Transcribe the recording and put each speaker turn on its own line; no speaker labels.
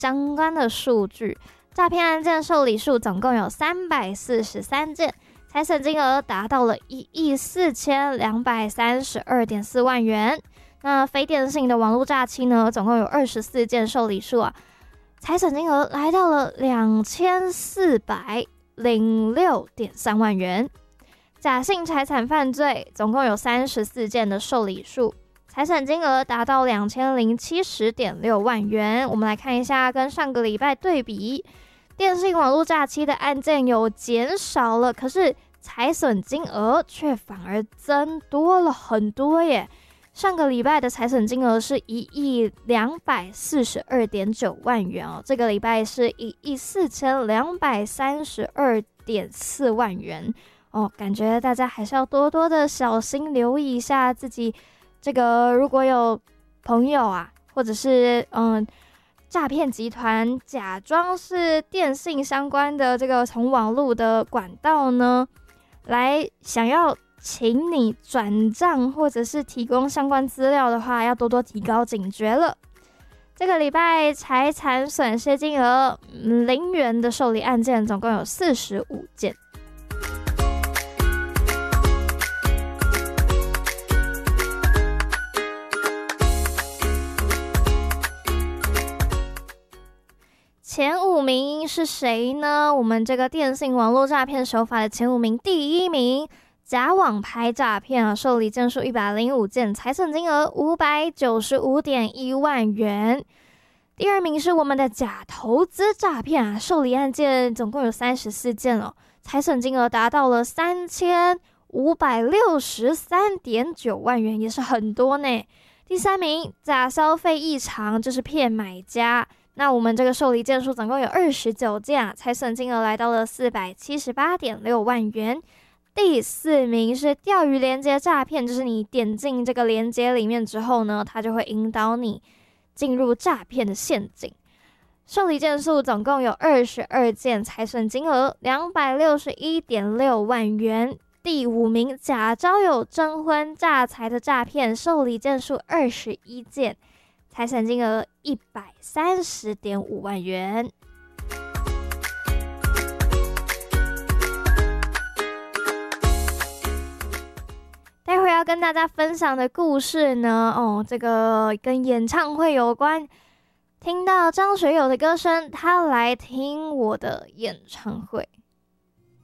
相关的数据。诈骗案件受理数总共有343件，财损金额达到了14232.4万元。那非电信的网络诈欺呢，总共有24件受理数啊，财损金额来到了2406.3万元。假性财产犯罪总共有34件的受理数，财产金额达到2070.6万元。我们来看一下，跟上个礼拜对比，电信网络诈欺的案件有减少了，可是财损金额却反而增多了很多耶。上个礼拜的财损金额是1亿242.9万元哦，这个礼拜是1亿4232.4万元哦。感觉大家还是要多多的小心留意一下自己这个，如果有朋友啊，或者是诈骗集团假装是电信相关的这个从网络的管道呢，来想要请你转账或者是提供相关资料的话，要多多提高警觉了。这个礼拜财产损失金额0元的受理案件总共有45件。前5名是谁呢？我们这个电信网络诈骗手法的前5名，第1名假网拍诈骗啊，受理件数105件，财损金额595.1万元。第2名是我们的假投资诈骗啊，受理案件总共有34件哦，财损金额达到了3563.9万元，也是很多呢。第3名假消费异常，就是骗买家。那我们这个受理件数总共有29件，财损金额来到了478.6万元。第4名是钓鱼连结诈骗，就是你点进这个连结里面之后呢，它就会引导你进入诈骗的陷阱。受理件数总共有22件，财损金额261.6万元。第5名假招友征婚诈财的诈骗，受理件数21件，财产金额130.5万元。待会要跟大家分享的故事呢，这个跟演唱会有关。听到张学友的歌声，他来听我的演唱会。